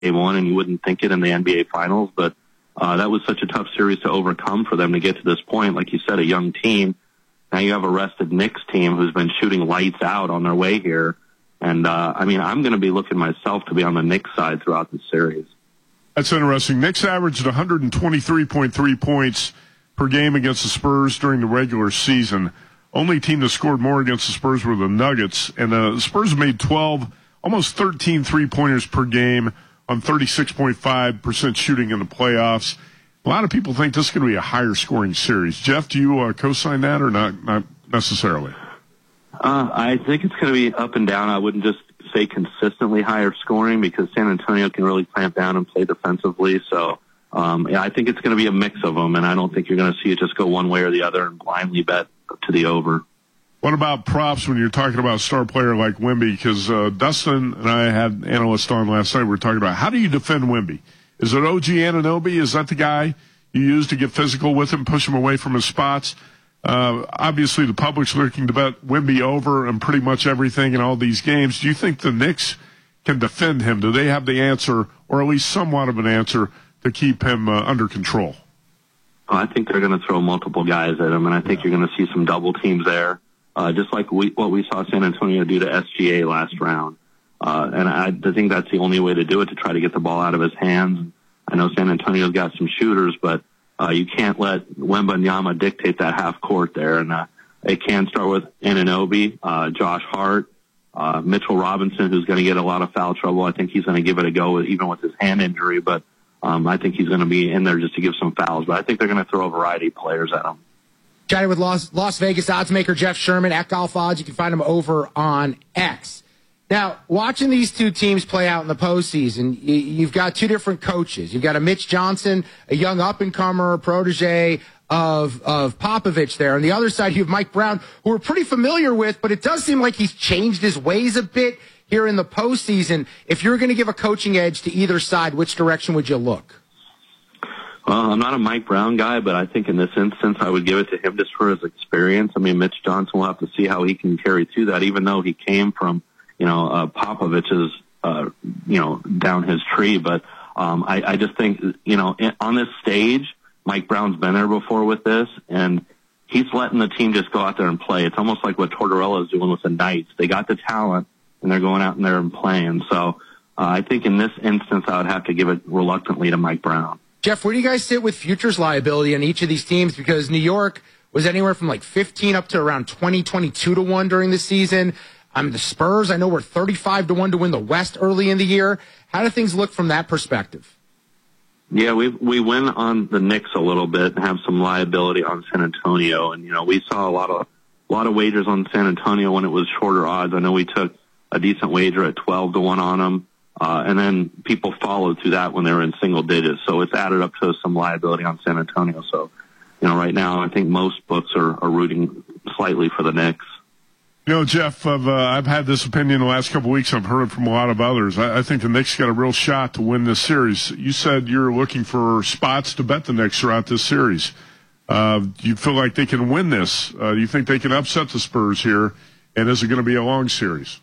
Game 1, and you wouldn't think it in the NBA Finals, but that was such a tough series to overcome for them to get to this point. Like you said, a young team. Now you have a rested Knicks team who's been shooting lights out on their way here. And, I'm going to be looking myself to be on the Knicks side throughout the series. That's interesting. Knicks averaged 123.3 points per game against the Spurs during the regular season. Only team that scored more against the Spurs were the Nuggets. And the Spurs made 12, almost 13 three-pointers per game on 36.5% shooting in the playoffs. A lot of people think this is going to be a higher scoring series. Jeff, do you co-sign that or not necessarily? I think it's going to be up and down. I wouldn't just say consistently higher scoring because San Antonio can really clamp down and play defensively. So, I think it's going to be a mix of them, and I don't think you're going to see it just go one way or the other and blindly bet to the over. What about props when you're talking about a star player like Wemby? Because Dustin and I had analysts on last night. We were talking about how do you defend Wemby? Is it OG Anunoby? Is that the guy you use to get physical with him, push him away from his spots? Obviously, the public's looking to bet Wemby over and pretty much everything in all these games. Do you think the Knicks can defend him? Do they have the answer, or at least somewhat of an answer, to keep him under control? Well, I think they're going to throw multiple guys at him, and I think you're going to see some double teams there, just like what we saw San Antonio do to SGA last round. And I think that's the only way to do it, to try to get the ball out of his hands. I know San Antonio's got some shooters, but you can't let Wembanyama dictate that half court there. And it can start with Anunoby, Josh Hart, Mitchell Robinson, who's going to get a lot of foul trouble. I think he's going to give it a go, even with his hand injury. But I think he's going to be in there just to give some fouls. But I think they're going to throw a variety of players at him. Chatting with Las Vegas oddsmaker Jeff Sherman at Golf Odds. You can find him over on X. Now, watching these two teams play out in the postseason, you've got two different coaches. You've got a Mitch Johnson, a young up-and-comer, protege of Popovich there. On the other side, you have Mike Brown, who we're pretty familiar with, but it does seem like he's changed his ways a bit here in the postseason. If you're going to give a coaching edge to either side, which direction would you look? Well, I'm not a Mike Brown guy, but I think in this instance I would give it to him just for his experience. I mean, Mitch Johnson will have to see how he can carry through that, even though he came from Popovich's, down his tree. But I just think, on this stage, Mike Brown's been there before with this, and he's letting the team just go out there and play. It's almost like what Tortorella is doing with the Knights. They got the talent, and they're going out in there and playing. So I think in this instance, I would have to give it reluctantly to Mike Brown. Jeff, where do you guys sit with futures liability on each of these teams? Because New York was anywhere from like 15 up to around 20, 22 to 1 during the season. The Spurs, I know, were 35 to 1 to win the West early in the year. How do things look from that perspective? Yeah, we win on the Knicks a little bit and have some liability on San Antonio. And, we saw a lot of wagers on San Antonio when it was shorter odds. I know we took a decent wager at 12 to 1 on them. And then people followed through that when they were in single digits. So it's added up to some liability on San Antonio. So, right now I think most books are rooting slightly for the Knicks. Jeff, I've had this opinion the last couple of weeks. I've heard it from a lot of others. I think the Knicks got a real shot to win this series. You said you're looking for spots to bet the Knicks throughout this series. Do you feel like they can win this? Do you think they can upset the Spurs here? And is it going to be a long series?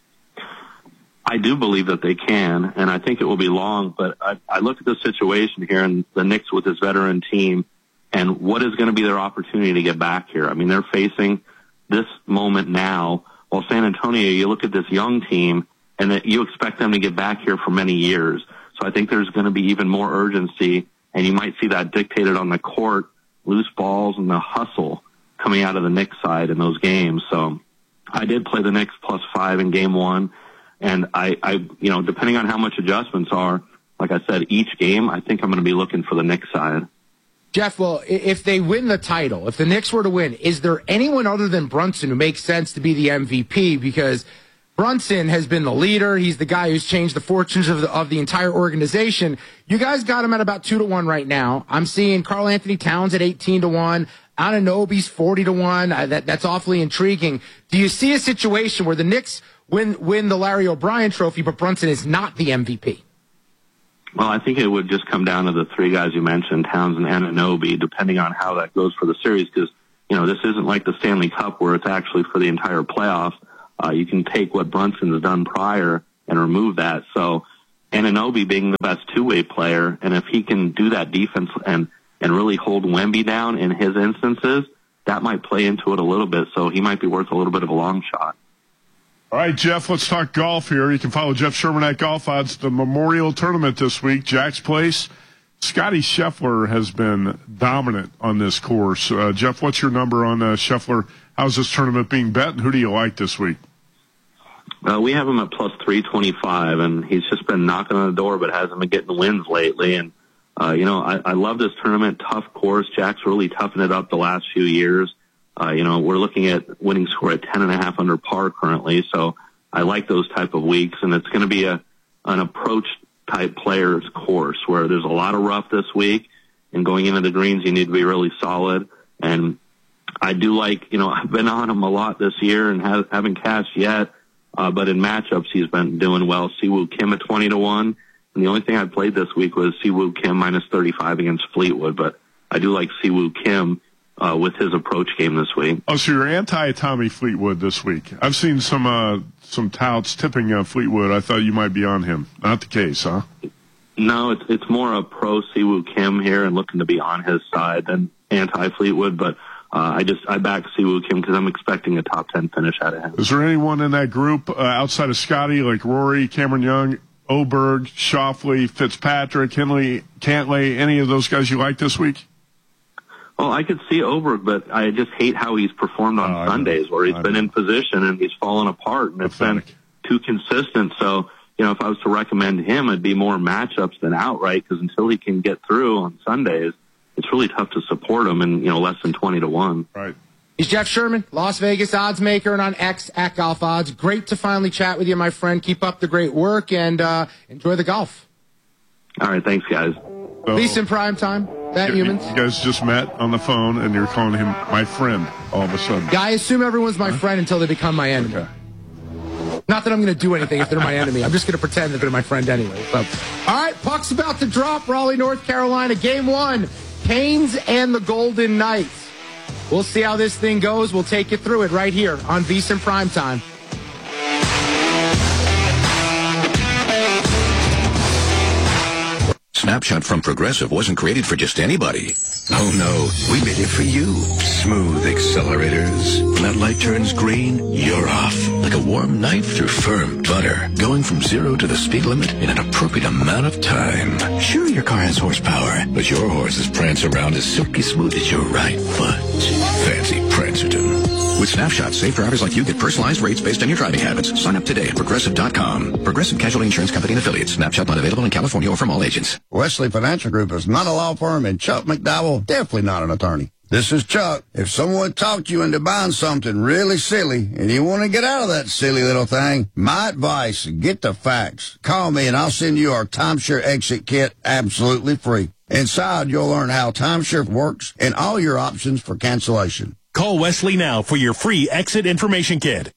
I do believe that they can, and I think it will be long. But I look at the situation here and the Knicks with this veteran team and what is going to be their opportunity to get back here. I mean, they're facing this moment now, while San Antonio, you look at this young team and that you expect them to get back here for many years. So I think there's going to be even more urgency, and you might see that dictated on the court, loose balls and the hustle coming out of the Knicks side in those games. So I did play the Knicks +5 in game 1, and I depending on how much adjustments are, like I said, each game, I think I'm going to be looking for the Knicks side. Jeff, well, if they win the title, if the Knicks were to win, is there anyone other than Brunson who makes sense to be the MVP? Because Brunson has been the leader. He's the guy who's changed the fortunes of the entire organization. You guys got him at about 2 to 1 right now. I'm seeing Karl Anthony Towns at 18 to 1. Anunoby's 40 to 1. That's awfully intriguing. Do you see a situation where the Knicks win the Larry O'Brien trophy, but Brunson is not the MVP? Well, I think it would just come down to the three guys you mentioned, Towns and Anunoby, depending on how that goes for the series, because, this isn't like the Stanley Cup where it's actually for the entire playoffs. You can take what Brunson's done prior and remove that. So Anunoby being the best two-way player, and if he can do that defense and really hold Wemby down in his instances, that might play into it a little bit, so he might be worth a little bit of a long shot. All right, Jeff, let's talk golf here. You can follow Jeff Sherman at Golf Odds. The Memorial Tournament this week, Jack's Place. Scotty Scheffler has been dominant on this course. Jeff, what's your number on Scheffler? How's this tournament being bet, and who do you like this week? We have him at plus 325, and he's just been knocking on the door, but hasn't been getting wins lately. And, I love this tournament. Tough course. Jack's really toughened it up the last few years. We're looking at winning score at 10.5 under par currently. So I like those type of weeks, and it's going to be an approach type player's course where there's a lot of rough this week, and going into the greens, you need to be really solid. And I do like, I've been on him a lot this year and haven't cashed yet. But in matchups, he's been doing well. Siwoo Kim at 20-1. And the only thing I played this week was Siwoo Kim minus 35 against Fleetwood. But I do like Siwoo Kim with his approach game this week. Oh, so you're anti-Tommy Fleetwood this week. I've seen some touts tipping Fleetwood. I thought you might be on him. Not the case, huh? No, it's more a pro Siwoo Kim here and looking to be on his side than anti-Fleetwood. But I back Siwoo Kim because I'm expecting a top 10 finish out of him. Is there anyone in that group outside of Scotty, like Rory, Cameron Young, Oberg, Schauffele, Fitzpatrick, Henley, Cantlay, any of those guys you like this week? Well, I could see Oberg, but I just hate how he's performed on Sundays where he's been in position and he's fallen apart, and it's been too consistent. So, if I was to recommend him, it'd be more matchups than outright, because until he can get through on Sundays, it's really tough to support him in, less than 20-1. Right. He's Jeff Sherman, Las Vegas odds maker, and on X at Golf Odds. Great to finally chat with you, my friend. Keep up the great work and enjoy the golf. All right, thanks, guys. So, Decent prime time. That humans. You guys just met on the phone, and you're calling him my friend all of a sudden. Yeah, I assume everyone's my friend until they become my enemy. Okay. Not that I'm going to do anything if they're my enemy. I'm just going to pretend that they're my friend anyway. So, all right, puck's about to drop. Raleigh, North Carolina, Game 1. Canes and the Golden Knights. We'll see how this thing goes. We'll take you through it right here on VSiN Primetime. Snapshot from Progressive wasn't created for just anybody. Oh no, we made it for you. Smooth accelerators. When that light turns green, you're off. Like a warm knife through firm butter. Going from 0 to the speed limit in an appropriate amount of time. Sure, your car has horsepower, but your horses prance around as silky smooth as your right foot. Fancy Prancerton. With Snapshot, safe drivers like you get personalized rates based on your driving habits. Sign up today at Progressive.com. Progressive Casualty Insurance Company and Affiliates. Snapshot not available in California or from all agents. Wesley Financial Group is not a law firm, and Chuck McDowell definitely not an attorney. This is Chuck. If someone talked you into buying something really silly and you want to get out of that silly little thing, my advice, get the facts. Call me and I'll send you our timeshare exit kit absolutely free. Inside, you'll learn how timeshare works and all your options for cancellation. Call Wesley now for your free exit information kit.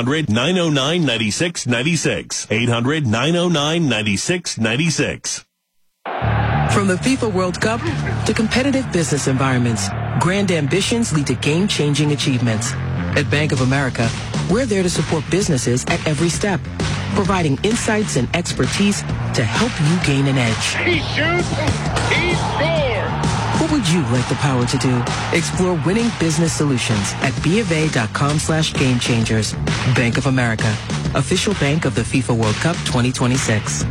800-909-9696. 800-909-9696. From the FIFA World Cup to competitive business environments, grand ambitions lead to game-changing achievements. At Bank of America, we're there to support businesses at every step, providing insights and expertise to help you gain an edge. He shoots, he scores! What would you like the power to do? Explore winning business solutions at BofA.com/gamechangers. Bank of America, official bank of the FIFA World Cup 2026.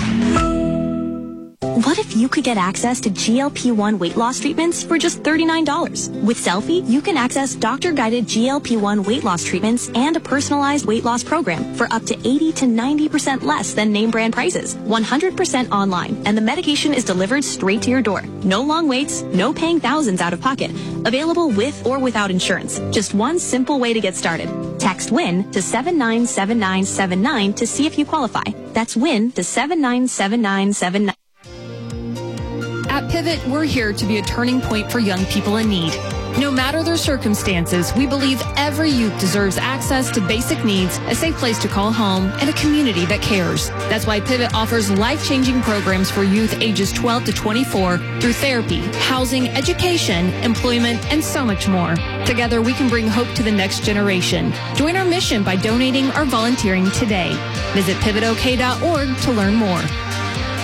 What if you could get access to GLP-1 weight loss treatments for just $39? With Selfie, you can access doctor-guided GLP-1 weight loss treatments and a personalized weight loss program for up to 80 to 90% less than name brand prices. 100% online, and the medication is delivered straight to your door. No long waits, no paying thousands out of pocket. Available with or without insurance. Just one simple way to get started. Text WIN to 797979 to see if you qualify. That's WIN to 797979. At Pivot, we're here to be a turning point for young people in need. No matter their circumstances, we believe every youth deserves access to basic needs, a safe place to call home, and a community that cares. That's why Pivot offers life-changing programs for youth ages 12 to 24 through therapy, housing, education, employment, and so much more. Together, we can bring hope to the next generation. Join our mission by donating or volunteering today. Visit pivotok.org to learn more.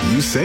You say